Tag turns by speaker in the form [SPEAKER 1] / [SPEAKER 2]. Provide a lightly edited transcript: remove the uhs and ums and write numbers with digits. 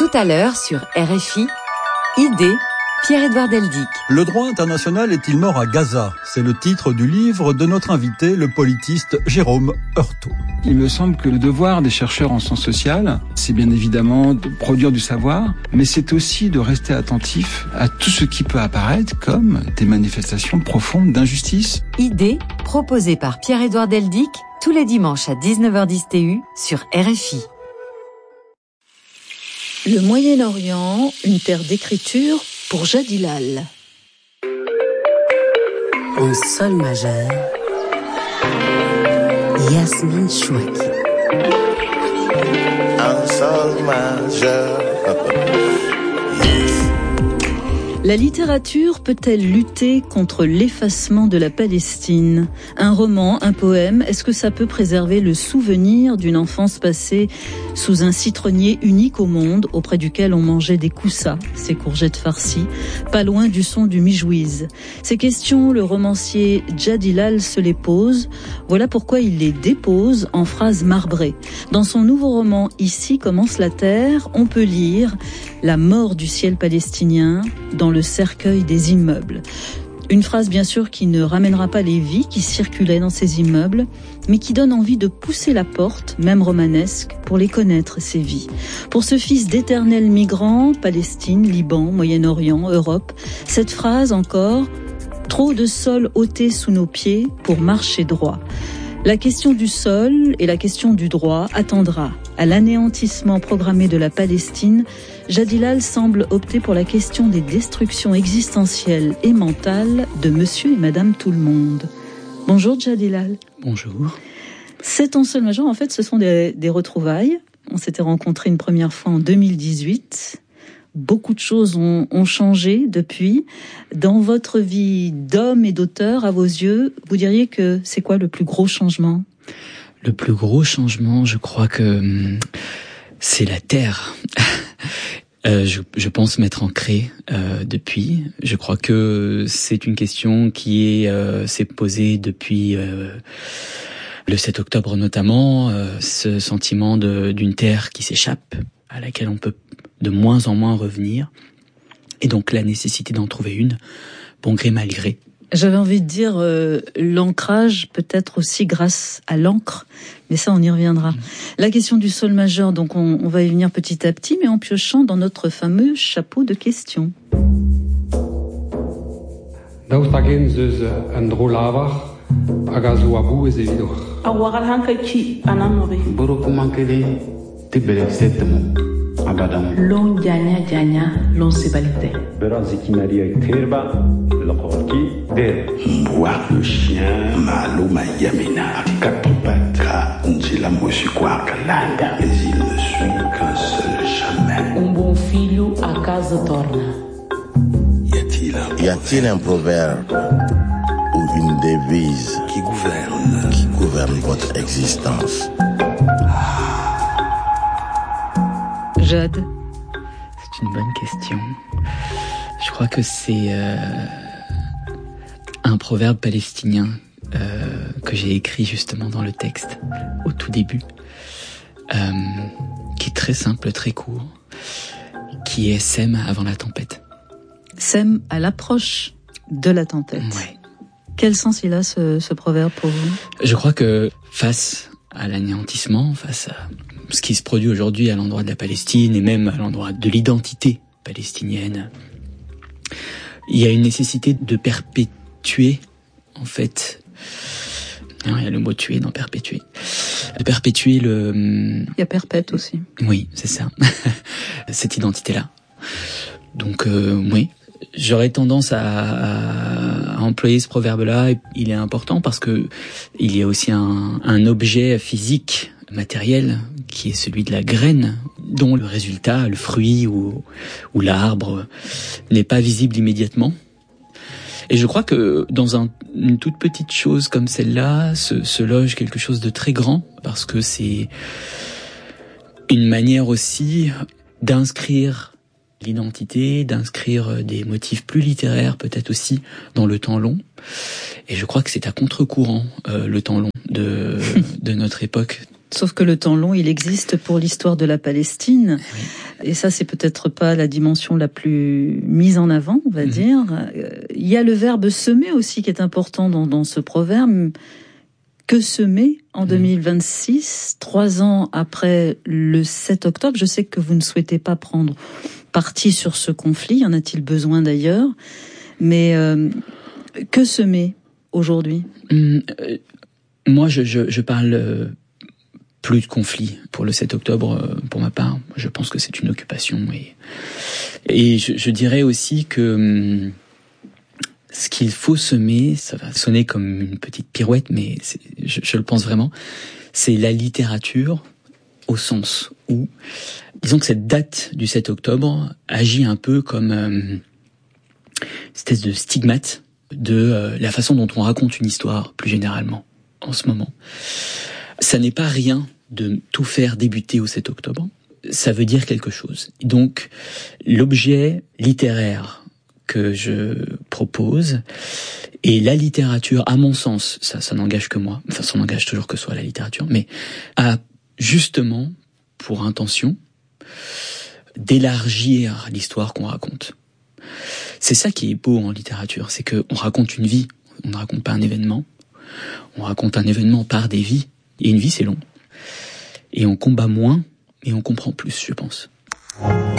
[SPEAKER 1] Tout à l'heure sur RFI, Idée, Pierre-Édouard Deldic.
[SPEAKER 2] Le droit international est-il mort à Gaza ? C'est le titre du livre de notre invité, le politiste Jérôme Heurtaud.
[SPEAKER 3] Il me semble que le devoir des chercheurs en sciences sociales, c'est bien évidemment de produire du savoir, mais c'est aussi de rester attentif à tout ce qui peut apparaître comme des manifestations profondes d'injustice.
[SPEAKER 1] Idée, proposée par Pierre-Édouard Deldic, tous les dimanches à 19h10 TU sur RFI.
[SPEAKER 4] Le Moyen-Orient, une terre d'écriture pour Jadilal.
[SPEAKER 5] En sol majeur, Yasmine Chouaki.
[SPEAKER 6] En sol majeur.
[SPEAKER 4] La littérature peut-elle lutter contre l'effacement de la Palestine ? Un roman, un poème, est-ce que ça peut préserver le souvenir d'une enfance passée sous un citronnier unique au monde, auprès duquel on mangeait des koussa, ces courgettes farcies, pas loin du son du mijouiz ? Ces questions, le romancier Jadilal se les pose. Voilà pourquoi il les dépose en phrases marbrées. Dans son nouveau roman « Ici commence la terre », on peut lire « La mort du ciel palestinien » dans le cercueil des immeubles. Une phrase bien sûr qui ne ramènera pas les vies qui circulaient dans ces immeubles, mais qui donne envie de pousser la porte, même romanesque, pour les connaître, ces vies. Pour ce fils d'éternels migrants, Palestine, Liban, Moyen-Orient, Europe, cette phrase encore, trop de sol ôté sous nos pieds pour marcher droit. La question du sol et la question du droit attendra. À l'anéantissement programmé de la Palestine, Jadilal semble opter pour la question des destructions existentielles et mentales de monsieur et madame tout-le-monde. Bonjour Jadilal.
[SPEAKER 7] Bonjour.
[SPEAKER 4] C'est en sol majeur, en fait, ce sont des retrouvailles. On s'était rencontrés une première fois en 2018. Beaucoup de choses ont changé depuis. Dans votre vie d'homme et d'auteur, à vos yeux, vous diriez que c'est quoi le plus gros changement ?
[SPEAKER 7] Le plus gros changement, je crois que c'est la terre. Je pense m'être ancré depuis. Je crois que c'est une question qui s'est posée depuis le 7 octobre notamment, ce sentiment d'une terre qui s'échappe, à laquelle on peut de moins en moins revenir, et donc la nécessité d'en trouver une, bon gré mal gré.
[SPEAKER 4] J'avais envie de dire l'ancrage, peut-être aussi grâce à l'encre, mais ça on y reviendra. La question du sol majeur, donc on va y venir petit à petit, mais en piochant dans notre fameux chapeau de questions.
[SPEAKER 8] L'on janya l'on sebalite.
[SPEAKER 9] Beraziki Maria Terba, le Korki, Der.
[SPEAKER 10] Moi, le chien, Malo Mayamena, Katopaka, Njila Moshikwa Kalanda. Mais il ne suit qu'un seul chemin.
[SPEAKER 8] Bon filho à casa torna.
[SPEAKER 6] Y a-t-il un proverbe ou une devise qui gouverne votre existence?
[SPEAKER 4] Jade.
[SPEAKER 7] C'est une bonne question. Je crois que c'est un proverbe palestinien que j'ai écrit justement dans le texte, au tout début, qui est très simple, très court, qui est « sème avant la tempête ».
[SPEAKER 4] Sème à l'approche de la tempête.
[SPEAKER 7] Ouais.
[SPEAKER 4] Quel sens il a ce proverbe pour vous ?
[SPEAKER 7] Je crois que face à l'anéantissement, face à ce qui se produit aujourd'hui à l'endroit de la Palestine et même à l'endroit de l'identité palestinienne, il y a une nécessité de perpétuer, en fait, il y a le mot tuer dans perpétuer, de perpétuer
[SPEAKER 4] Il y a perpète aussi.
[SPEAKER 7] Oui, c'est ça, cette identité-là. Donc oui, j'aurais tendance à employer ce proverbe-là. Il est important parce que il y a aussi un objet physique, matériel, qui est celui de la graine, dont le résultat, le fruit ou l'arbre, n'est pas visible immédiatement. Et je crois que dans une toute petite chose comme celle-là, se loge quelque chose de très grand, parce que c'est une manière aussi d'inscrire l'identité, d'inscrire des motifs plus littéraires peut-être aussi dans le temps long. Et je crois que c'est à contre-courant le temps long de notre époque,
[SPEAKER 4] Sauf que le temps long, il existe pour l'histoire de la Palestine. Oui. Et ça, c'est peut-être pas la dimension la plus mise en avant, on va dire. Il y a le verbe semer aussi qui est important dans ce proverbe. Que semer en 2026, 3 ans après le 7 octobre? Je sais que vous ne souhaitez pas prendre parti sur ce conflit. En a-t-il besoin d'ailleurs? Mais que semer aujourd'hui?
[SPEAKER 7] Moi, je parle plus de conflit pour le 7 octobre, pour ma part. Je pense que c'est une occupation. Et je dirais aussi que ce qu'il faut semer, ça va sonner comme une petite pirouette, mais je le pense vraiment, c'est la littérature au sens où, disons que cette date du 7 octobre agit un peu comme une espèce de stigmate de la façon dont on raconte une histoire plus généralement en ce moment. Ça n'est pas rien de tout faire débuter au 7 octobre, ça veut dire quelque chose. Donc l'objet littéraire que je propose, et la littérature, à mon sens, ça n'engage que moi, enfin ça n'engage toujours que soi la littérature, mais a justement pour intention d'élargir l'histoire qu'on raconte. C'est ça qui est beau en littérature, c'est que on raconte une vie, on ne raconte pas un événement, on raconte un événement par des vies, et une vie c'est long. Et on combat moins, et on comprend plus, je pense.